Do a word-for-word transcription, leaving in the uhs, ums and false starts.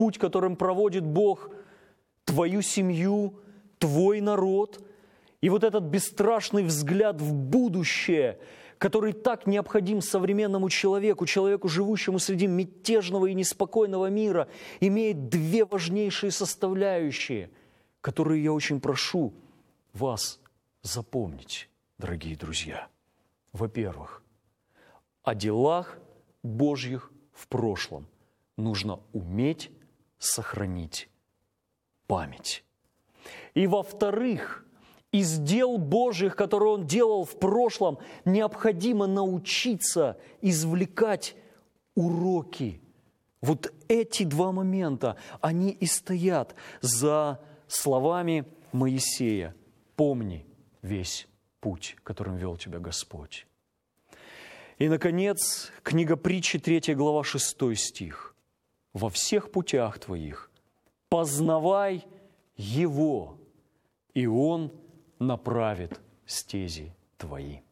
путь, которым проводит Бог твою семью, твой народ. И вот этот бесстрашный взгляд в будущее, который так необходим современному человеку, человеку, живущему среди мятежного и неспокойного мира, имеет две важнейшие составляющие, которые я очень прошу вас запомнить, дорогие друзья. Во-первых, о делах Божьих в прошлом нужно уметь сохранить память. И во-вторых, из дел Божьих, которые Он делал в прошлом, необходимо научиться извлекать уроки. Вот эти два момента, они и стоят за словами Моисея. Помни весь путь, которым вел тебя Господь. И, наконец, книга Притчи, третья глава, шестой стих. «Во всех путях твоих познавай Его, и Он направит стези твои».